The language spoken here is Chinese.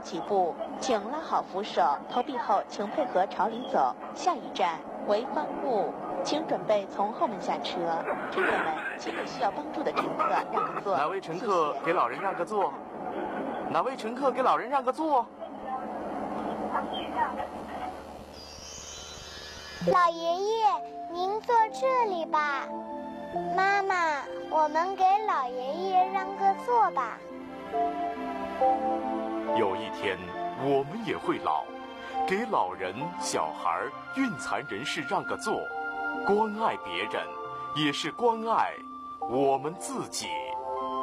几步，请拉好扶手，投币后请配合朝里走。下一站为方路，请准备从后门下车。乘客们，请给需要帮助的乘客让个座。 哪位乘客给老人让个座？哪位乘客给老人让个座？ 老爷爷，您坐这里吧。妈妈，我们给老爷爷让个座吧。 有一天，我们也会老，给老人、小孩、孕残人士让个座，关爱别人，也是关爱我们自己。